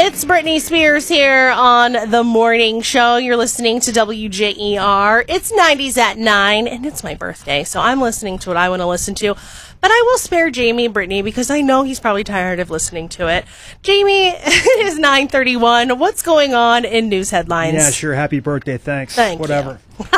It's Britney Spears here on The Morning Show. You're listening to WJER. It's 90s at 9, and it's my birthday, so I'm listening to what I want to listen to. But I will spare Jamie and Brittany because I know he's probably tired of listening to it. Jamie, it is 9:31. What's going on in news headlines? Yeah, sure. Happy birthday. Thanks. Whatever.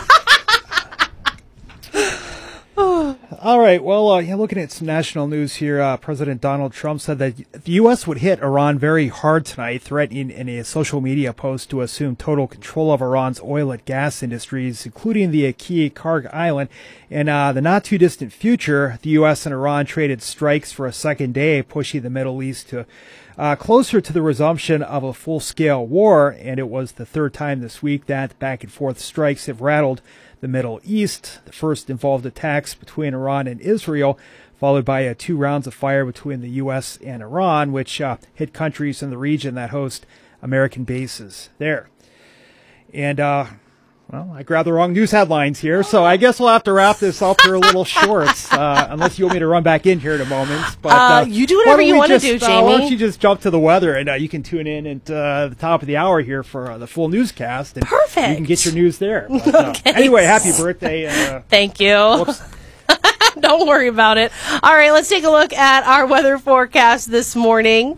All right. Well, looking at some national news here, President Donald Trump said that the U.S. would hit Iran very hard tonight, threatening in a social media post to assume total control of Iran's oil and gas industries, including the key Karg Island. In the not-too-distant future, the U.S. and Iran traded strikes for a second day, pushing the Middle East to closer to the resumption of a full-scale war, and it was the third time this week that back-and-forth strikes have rattled the Middle East. The first involved attacks between Iran and Israel, followed by 2 rounds of fire between the U.S. and Iran, which hit countries in the region that host American bases there. And, I grabbed the wrong news headlines here, so I guess we'll have to wrap this up here a little short, unless you want me to run back in here in a moment. But you do whatever you want to do, Jamie. Why don't you just jump to the weather, and you can tune in at the top of the hour here for the full newscast. And perfect. You can get your news there. But, okay. Anyway, happy birthday. Thank you. Don't worry about it. All right, let's take a look at our weather forecast this morning.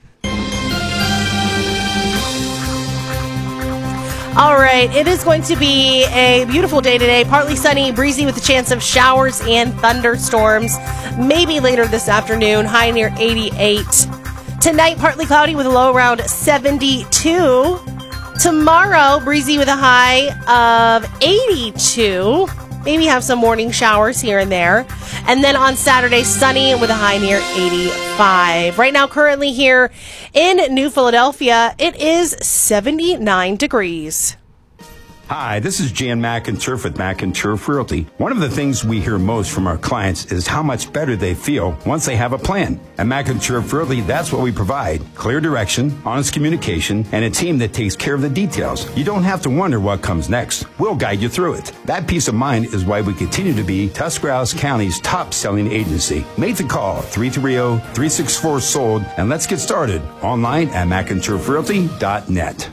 All right, it is going to be a beautiful day today. Partly sunny, breezy with a chance of showers and thunderstorms. Maybe later this afternoon, high near 88. Tonight, partly cloudy with a low around 72. Tomorrow, breezy with a high of 82. Maybe have some morning showers here and there. And then on Saturday, sunny with a high near 85. Right now, currently here in New Philadelphia, it is 79 degrees. Hi, this is Jan McInturf with McInturf Realty. One of the things we hear most from our clients is how much better they feel once they have a plan. At McInturf Realty, that's what we provide. Clear direction, honest communication, and a team that takes care of the details. You don't have to wonder what comes next. We'll guide you through it. That peace of mind is why we continue to be Tuscarawas County's top-selling agency. Make the call, 330-364-SOLD, and let's get started. Online at McInturfRealty.net.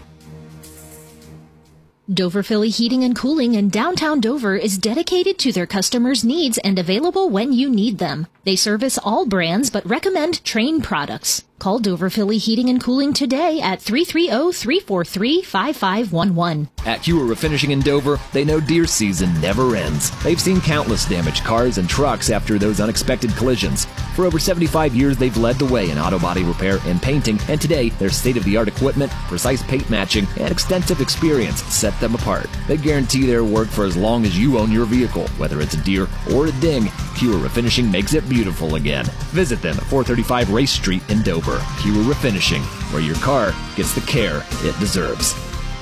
Dover Philly Heating and Cooling in downtown Dover is dedicated to their customers' needs and available when you need them. They service all brands but recommend Trane products. Call Dover Philly Heating and Cooling today at 330-343-5511. At Hewer Refinishing in Dover, they know deer season never ends. They've seen countless damaged cars and trucks after those unexpected collisions. For over 75 years, they've led the way in auto body repair and painting, and today, their state-of-the-art equipment, precise paint matching, and extensive experience set them apart. They guarantee their work for as long as you own your vehicle, whether it's a deer or a ding. Hewer Refinishing makes it beautiful again. Visit them at 435 Race Street in Dover. Hewer Refinishing, where your car gets the care it deserves.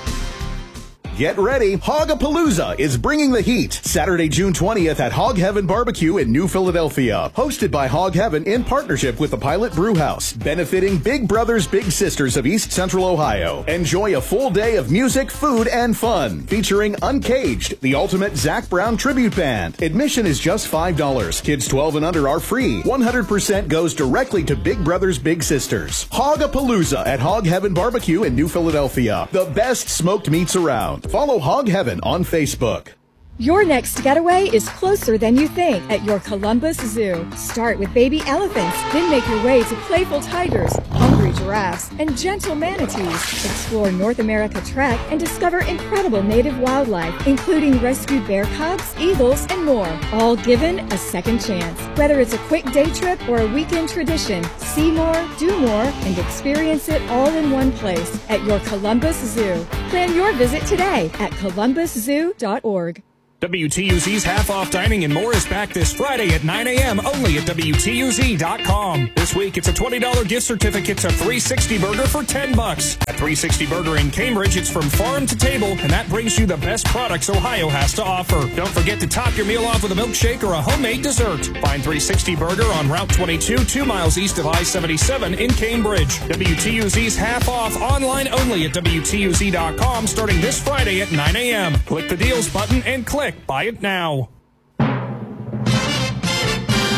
Get ready, Hogapalooza is bringing the heat. Saturday, June 20th at Hog Heaven Barbecue in New Philadelphia. Hosted by Hog Heaven in partnership with the Pilot Brew House. Benefiting Big Brothers Big Sisters of East Central Ohio. Enjoy a full day of music, food, and fun. Featuring Uncaged, the ultimate Zac Brown tribute band. Admission is just $5. Kids 12 and under are free. 100% goes directly to Big Brothers Big Sisters. Hogapalooza at Hog Heaven Barbecue in New Philadelphia. The best smoked meats around. Follow Hog Heaven on Facebook. Your next getaway is closer than you think at your Columbus Zoo. Start with baby elephants, then make your way to playful tigers, hungry giraffes, and gentle manatees. Explore North America Trek and discover incredible native wildlife, including rescued bear cubs, eagles, and more, all given a second chance. Whether it's a quick day trip or a weekend tradition, see more, do more, and experience it all in one place at your Columbus Zoo. Plan your visit today at columbuszoo.org. WTUZ's half-off dining and more is back this Friday at 9 a.m. only at WTUZ.com. This week, it's a $20 gift certificate to 360 Burger for $10. At 360 Burger in Cambridge, it's from farm to table, and that brings you the best products Ohio has to offer. Don't forget to top your meal off with a milkshake or a homemade dessert. Find 360 Burger on Route 22, 2 miles east of I-77 in Cambridge. WTUZ's half-off online only at WTUZ.com starting this Friday at 9 a.m. Click the deals button and click Buy it now.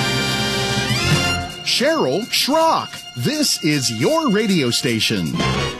Cheryl Schrock. This is your radio station.